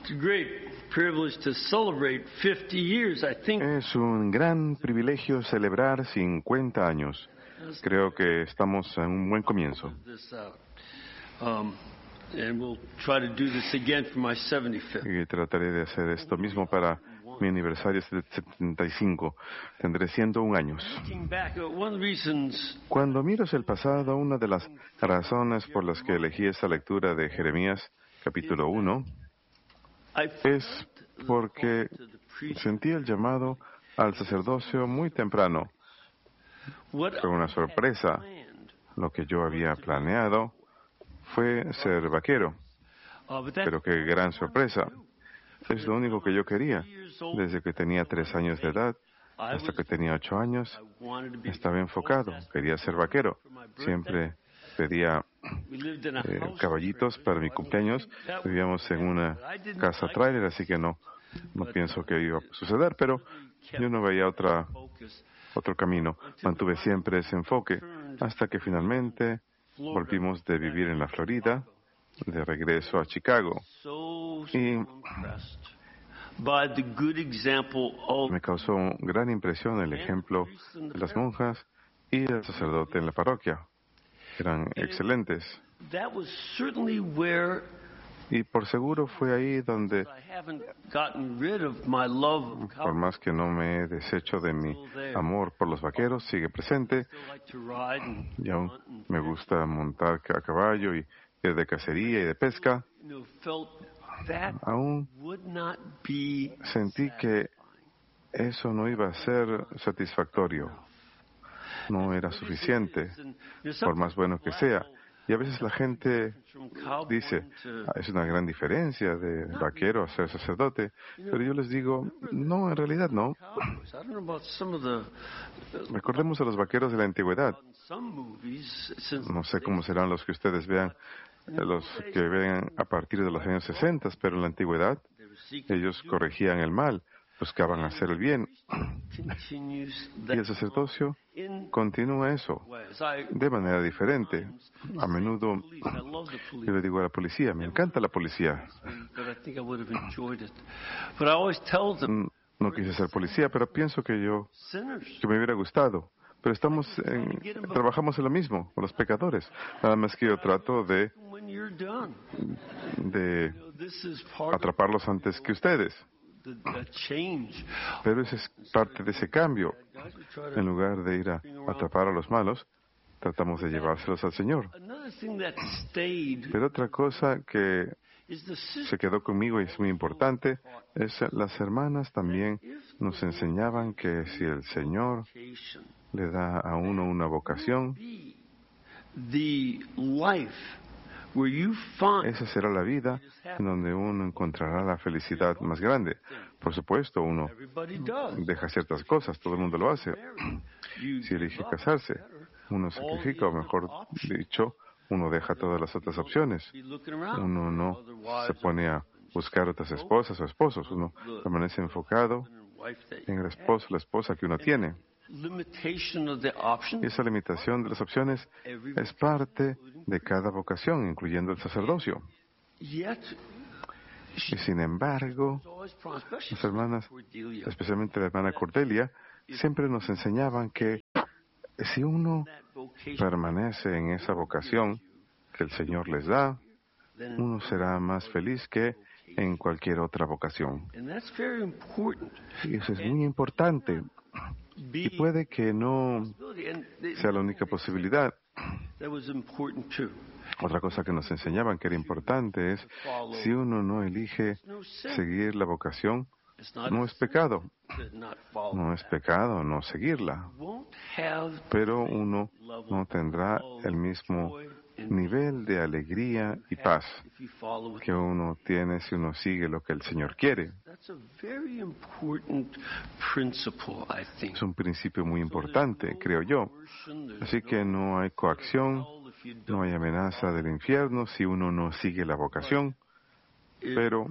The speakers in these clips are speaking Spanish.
Es un gran privilegio celebrar 50 años. Creo que estamos en un buen comienzo. Y trataré de hacer esto mismo para mi aniversario de 75. Tendré 101 años. Cuando miro hacia el pasado, una de las razones por las que elegí esta lectura de Jeremías, capítulo 1, es porque sentí el llamado al sacerdocio muy temprano. Fue una sorpresa. Lo que yo había planeado fue ser vaquero. Pero qué gran sorpresa. Es lo único que yo quería. Desde que tenía 3 años de edad hasta que tenía 8 años, estaba enfocado. Quería ser vaquero. Siempre pedía caballitos para mi cumpleaños. Vivíamos en una casa trailer, así que no pienso que iba a suceder, pero yo no veía otro camino. Mantuve siempre ese enfoque hasta que finalmente volvimos de vivir en la Florida, de regreso a Chicago. Y me causó gran impresión el ejemplo de las monjas y el sacerdote en la parroquia. Eran excelentes. Y por seguro fue ahí donde, por más que no me he deshecho de mi amor por los vaqueros, sigue presente. Y aún me gusta montar a caballo y ir de cacería y de pesca. Aún sentí que eso no iba a ser satisfactorio. No era suficiente, por más bueno que sea. Y a veces la gente dice, es una gran diferencia de vaquero a ser sacerdote. Pero yo les digo, no, en realidad no. Recordemos a los vaqueros de la antigüedad. No sé cómo serán los que ustedes vean, los que vean a partir de los años 60, pero en la antigüedad ellos corregían el mal, buscaban hacer el bien. Y el sacerdocio continúa eso de manera diferente. A menudo yo le digo a la policía, me encanta la policía. No quise ser policía, pero pienso que me hubiera gustado. Pero trabajamos en lo mismo, con los pecadores. Nada más que yo trato de atraparlos antes que ustedes. Pero esa es parte de ese cambio. En lugar de ir a atrapar a los malos, tratamos de llevárselos al Señor. Pero otra cosa que se quedó conmigo y es muy importante es las hermanas también nos enseñaban que si el Señor le da a uno una vocación, esa será la vida en donde uno encontrará la felicidad más grande. Por supuesto, uno deja ciertas cosas, todo el mundo lo hace. Si elige casarse, uno sacrifica, o mejor dicho, uno deja todas las otras opciones. Uno no se pone a buscar otras esposas o esposos, uno permanece enfocado en el esposo o la esposa que uno tiene. Y esa limitación de las opciones es parte de cada vocación, incluyendo el sacerdocio. Y sin embargo, las hermanas, especialmente la hermana Cordelia, siempre nos enseñaban que si uno permanece en esa vocación que el Señor les da, uno será más feliz que en cualquier otra vocación. Y eso es muy importante. Y puede que no sea la única posibilidad. Otra cosa que nos enseñaban que era importante es, si uno no elige seguir la vocación, no es pecado. No es pecado no seguirla. Pero uno no tendrá el mismo nivel de alegría y paz que uno tiene si uno sigue lo que el Señor quiere. Es un principio muy importante, creo yo. Así que no hay coacción, no hay amenaza del infierno si uno no sigue la vocación, pero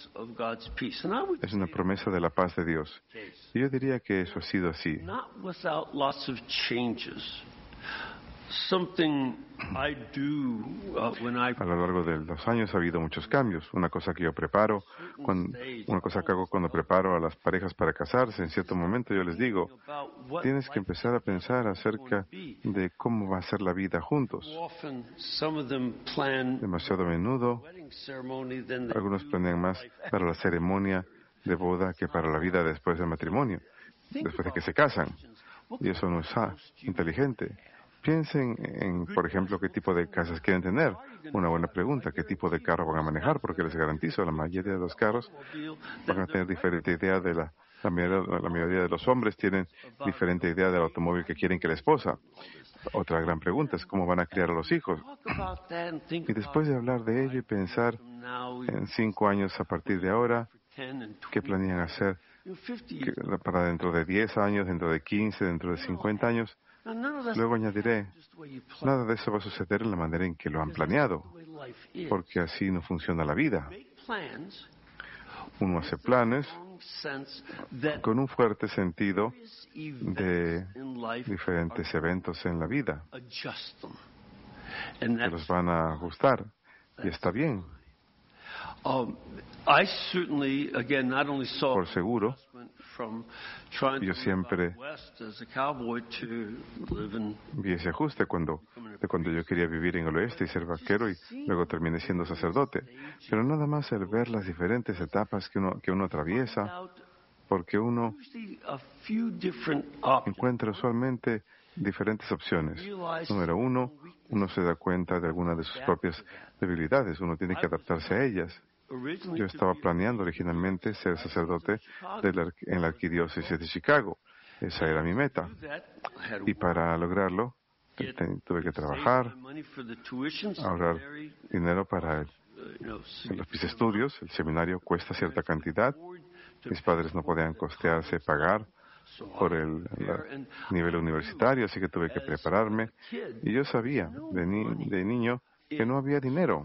es una promesa de la paz de Dios. Y yo diría que eso ha sido así. A lo largo de los años ha habido muchos cambios. Una cosa que yo preparo, una cosa que hago cuando preparo a las parejas para casarse, en cierto momento yo les digo, tienes que empezar a pensar acerca de cómo va a ser la vida juntos. Demasiado a menudo, algunos planean más para la ceremonia de boda que para la vida después del matrimonio, después de que se casan. Y eso no es inteligente. Piensen en, por ejemplo, qué tipo de casas quieren tener. Una buena pregunta, qué tipo de carro van a manejar, porque les garantizo, la mayoría de los carros van a tener diferente idea de la mayoría de los hombres tienen diferente idea del automóvil que quieren que la esposa. Otra gran pregunta es cómo van a criar a los hijos. Y después de hablar de ello y pensar en 5 años a partir de ahora, qué planean hacer para dentro de 10 años, dentro de 15, dentro de 50 años. Luego añadiré, nada de eso va a suceder en la manera en que lo han planeado, porque así no funciona la vida. Uno hace planes con un fuerte sentido de diferentes eventos en la vida, que los van a ajustar, y está bien. Por seguro, yo siempre vi ese ajuste cuando yo quería vivir en el oeste y ser vaquero y luego terminé siendo sacerdote. Pero nada más el ver las diferentes etapas que uno atraviesa, porque uno encuentra usualmente diferentes opciones. Número uno se da cuenta de alguna de sus propias debilidades. Uno tiene que adaptarse a ellas. Yo estaba planeando originalmente ser sacerdote en la arquidiócesis de Chicago. Esa era mi meta. Y para lograrlo, tuve que trabajar, ahorrar dinero para mis estudios. El seminario cuesta cierta cantidad. Mis padres no podían costearse pagar por el nivel universitario, así que tuve que prepararme. Y yo sabía de niño que no había dinero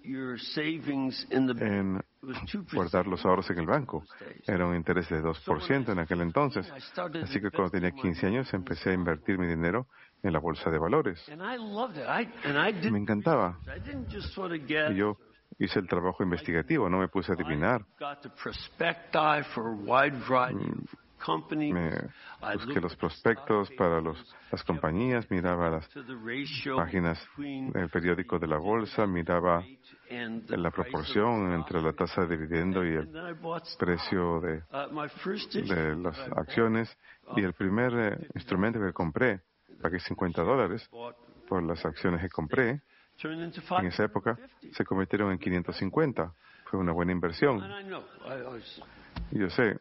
en guardar los ahorros en el banco. Era un interés de 2% en aquel entonces. Así que cuando tenía 15 años empecé a invertir mi dinero en la bolsa de valores. Me encantaba. Y yo hice el trabajo investigativo, no me puse a adivinar. Busqué los prospectos para las compañías, miraba las páginas del periódico de la bolsa, miraba la proporción entre la tasa de dividendo y el precio de las acciones. Y el primer instrumento que compré, pagué $50 por las acciones que compré. En esa época se convirtieron en 550. Fue una buena inversión. Y yo sé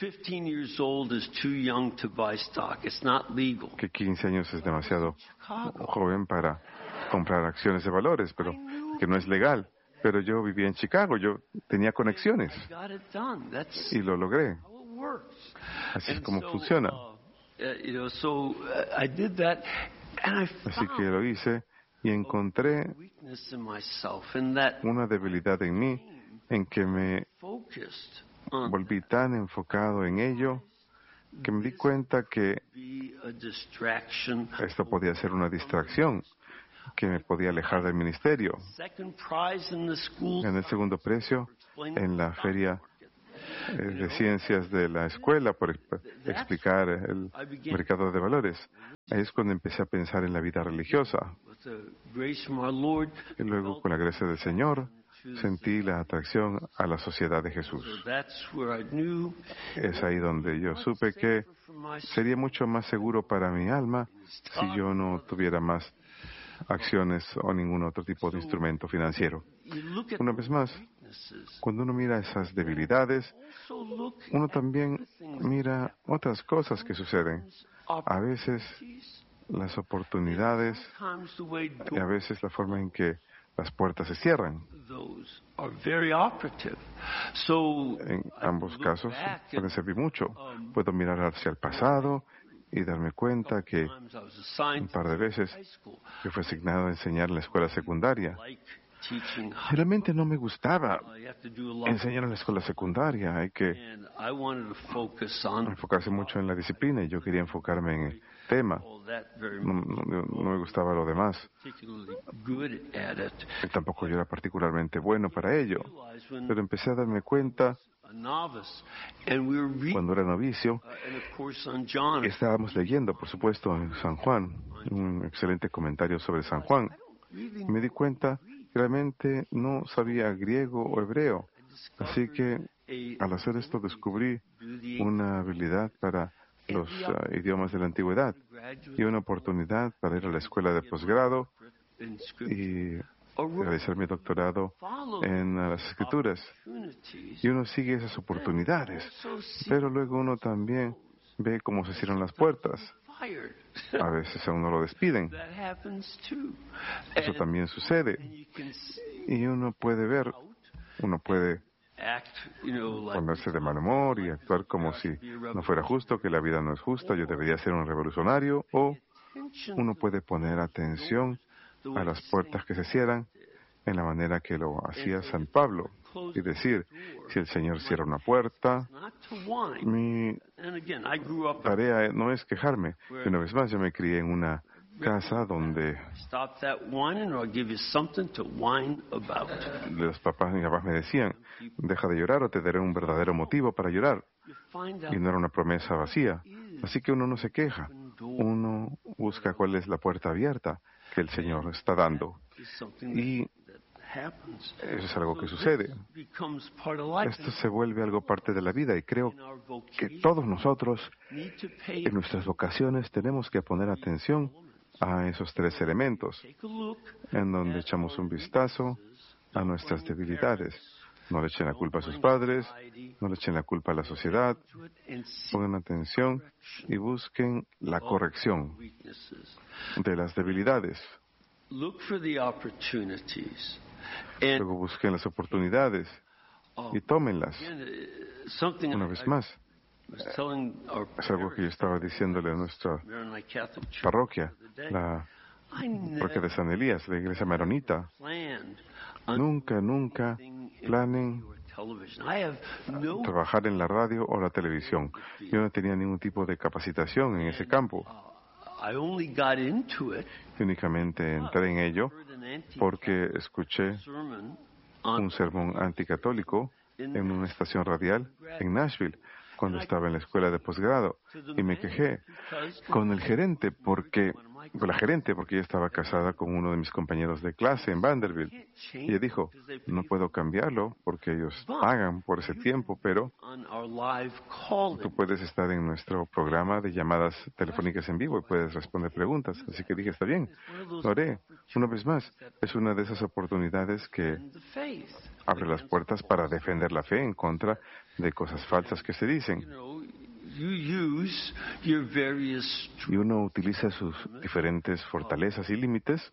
que 15 años es demasiado joven para comprar acciones de valores, pero que no es legal. Pero yo vivía en Chicago, yo tenía conexiones y lo logré. Así es como funciona. Así que lo hice y encontré una debilidad en mí en que me volví tan enfocado en ello que me di cuenta que esto podía ser una distracción, que me podía alejar del ministerio. Gané el segundo premio en la feria de ciencias de la escuela por explicar el mercado de valores. Ahí es cuando empecé a pensar en la vida religiosa. Y luego, con la gracia del Señor, sentí la atracción a la sociedad de Jesús. Es ahí donde yo supe que sería mucho más seguro para mi alma si yo no tuviera más acciones o ningún otro tipo de instrumento financiero. Una vez más, cuando uno mira esas debilidades, uno también mira otras cosas que suceden. A veces las oportunidades y a veces la forma en que las puertas se cierran. En ambos casos pueden servir mucho. Puedo mirar hacia el pasado y darme cuenta que un par de veces yo fui asignado a enseñar en la escuela secundaria Realmente no me gustaba enseñar en la escuela secundaria. Hay que enfocarse mucho en la disciplina y yo quería enfocarme en el tema. No me gustaba lo demás. Y tampoco yo era particularmente bueno para ello. Pero empecé a darme cuenta cuando era novicio. Estábamos leyendo, por supuesto, en San Juan, un excelente comentario sobre San Juan. Me di cuenta que realmente no sabía griego o hebreo. Así que al hacer esto descubrí una habilidad para los idiomas de la antigüedad y una oportunidad para ir a la escuela de posgrado y realizar mi doctorado en las escrituras. Y uno sigue esas oportunidades, pero luego uno también ve cómo se cierran las puertas. A veces a uno lo despiden. Eso también sucede. Y uno puede ver, uno puede ponerse de mal humor y actuar como si no fuera justo, que la vida no es justa, yo debería ser un revolucionario, o uno puede poner atención a las puertas que se cierran en la manera que lo hacía San Pablo y decir, si el Señor cierra una puerta, mi tarea no es quejarme. Y una vez más, yo me crié en una casa donde mis papás me decían, deja de llorar o te daré un verdadero motivo para llorar. Y no era una promesa vacía. Así que uno no se queja. Uno busca cuál es la puerta abierta que el Señor está dando. Y eso es algo que sucede. Esto se vuelve algo parte de la vida y creo que todos nosotros en nuestras vocaciones tenemos que poner atención a esos tres elementos en donde echamos un vistazo a nuestras debilidades. No le echen la culpa a sus padres, no le echen la culpa a la sociedad. Pongan atención y busquen la corrección de las debilidades. Luego busquen las oportunidades y tómenlas. Una vez más, es algo que yo estaba diciéndole a nuestra parroquia, la parroquia de San Elías, la iglesia maronita. Nunca planen trabajar en la radio o la televisión. Yo no tenía ningún tipo de capacitación en ese campo. Únicamente entré en ello porque escuché un sermón anticatólico en una estación radial en Nashville cuando estaba en la escuela de posgrado y me quejé con el gerente con la gerente porque ella estaba casada con uno de mis compañeros de clase en Vanderbilt y ella dijo, no puedo cambiarlo porque ellos pagan por ese tiempo, pero tú puedes estar en nuestro programa de llamadas telefónicas en vivo y puedes responder preguntas. Así que dije, está bien, lo haré. Una vez más, es una de esas oportunidades que abre las puertas para defender la fe en contra de cosas falsas que se dicen. Y uno utiliza sus diferentes fortalezas y límites.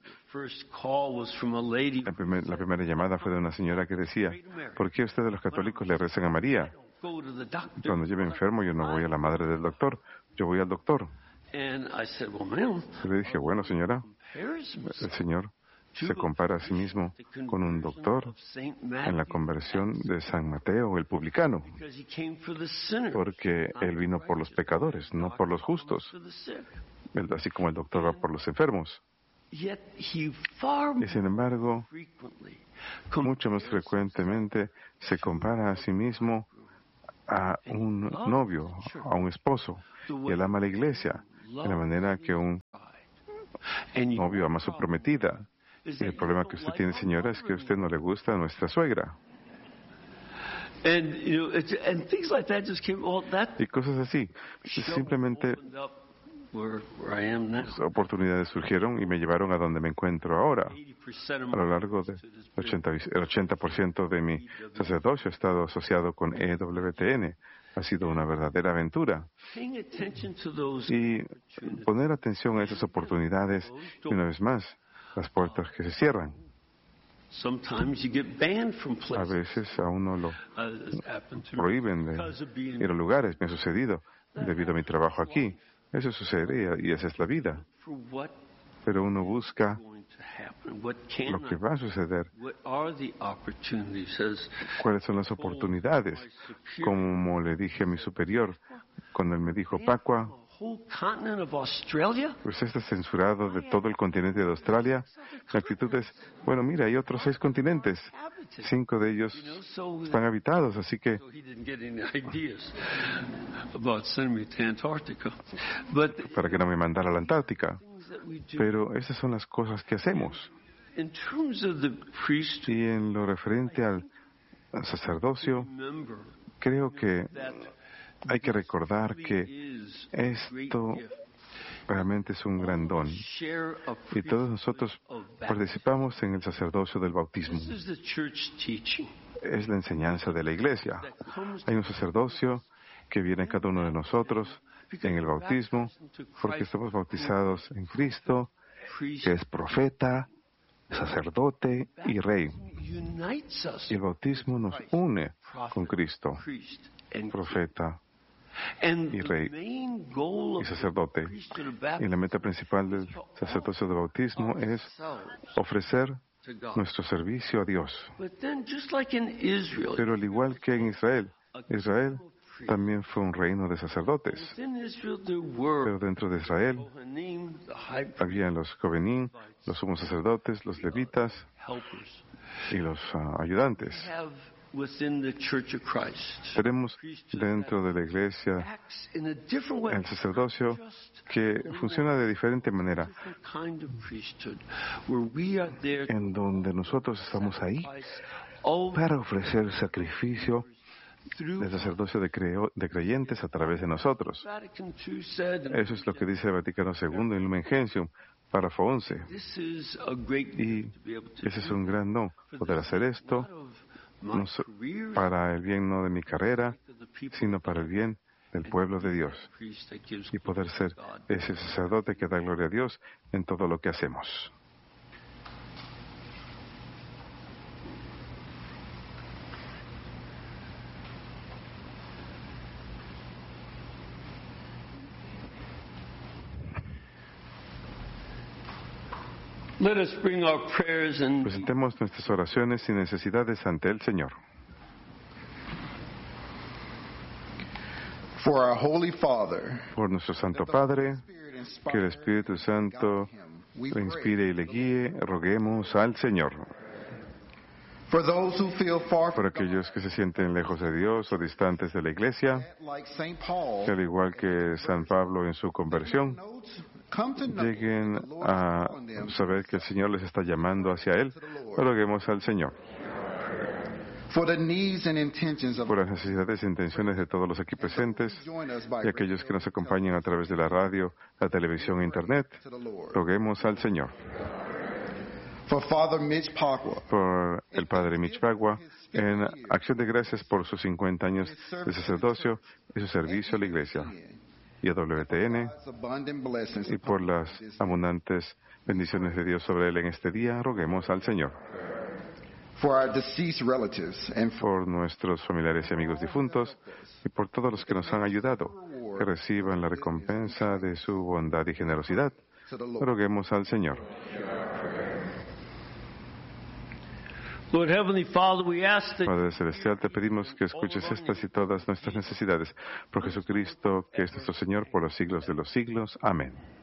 La primera llamada fue de una señora que decía, ¿por qué ustedes los católicos le rezan a María? Cuando yo me enfermo, yo no voy a la madre del doctor, yo voy al doctor. Y le dije, bueno, señora, el Señor se compara a sí mismo con un doctor en la conversión de San Mateo, el publicano, porque Él vino por los pecadores, no por los justos, así como el doctor va por los enfermos. Y sin embargo, mucho más frecuentemente se compara a sí mismo a un novio, a un esposo, y Él ama a la iglesia de la manera que un novio ama a su prometida. Y el problema que usted tiene, señora, es que a usted no le gusta a nuestra suegra. Y cosas así. Simplemente oportunidades surgieron y me llevaron a donde me encuentro ahora. A lo largo del 80% de mi sacerdocio he estado asociado con EWTN. Ha sido una verdadera aventura. Y poner atención a esas oportunidades, y una vez más, las puertas que se cierran. A veces a uno lo prohíben de ir a lugares. Me ha sucedido debido a mi trabajo aquí. Eso sucede y esa es la vida. Pero uno busca lo que va a suceder, cuáles son las oportunidades. Como le dije a mi superior, cuando él me dijo, Pacua, ¿usted está censurado de todo el continente de Australia? La actitud es, bueno, mira, hay otros 6 continentes. 5 de ellos están habitados, así que... para que no me mandara a la Antártica. Pero esas son las cosas que hacemos. Y en lo referente al sacerdocio, creo que hay que recordar que esto realmente es un gran don. Y todos nosotros participamos en el sacerdocio del bautismo. Es la enseñanza de la Iglesia. Hay un sacerdocio que viene en cada uno de nosotros en el bautismo, porque estamos bautizados en Cristo, que es profeta, sacerdote y rey. Y el bautismo nos une con Cristo, profeta y rey y sacerdote. Y la meta principal del sacerdocio del bautismo es ofrecer nuestro servicio a Dios. Pero al igual que en Israel también fue un reino de sacerdotes. Pero dentro de Israel habían los Kohanim, los sumos sacerdotes, los levitas y los ayudantes. Tenemos dentro de la Iglesia el sacerdocio que funciona de diferente manera, en donde nosotros estamos ahí para ofrecer sacrificio del sacerdocio de creyentes a través de nosotros. Eso es lo que dice el Vaticano II en Lumen Gentium, párrafo 11. Y ese es un gran don, poder hacer esto, no para el bien no de mi carrera, sino para el bien del pueblo de Dios. Y poder ser ese sacerdote que da gloria a Dios en todo lo que hacemos. Presentemos nuestras oraciones y necesidades ante el Señor. Por nuestro Santo Padre, que el Espíritu Santo le inspire y le guíe, roguemos al Señor. Por aquellos que se sienten lejos de Dios o distantes de la Iglesia, que al igual que San Pablo en su conversión, lleguen a saber que el Señor les está llamando hacia Él, roguemos al Señor. Por las necesidades e intenciones de todos los aquí presentes y aquellos que nos acompañan a través de la radio, la televisión e Internet, roguemos al Señor. Por el Padre Mitch Pacwa, en acción de gracias por sus 50 años de sacerdocio y su servicio a la Iglesia y a WTN, y por las abundantes bendiciones de Dios sobre él en este día, roguemos al Señor. Por nuestros familiares y amigos difuntos y por todos los que nos han ayudado, que reciban la recompensa de su bondad y generosidad, roguemos al Señor. Padre Celestial, te pedimos que escuches estas y todas nuestras necesidades. Por Jesucristo, que es nuestro Señor, por los siglos de los siglos. Amén.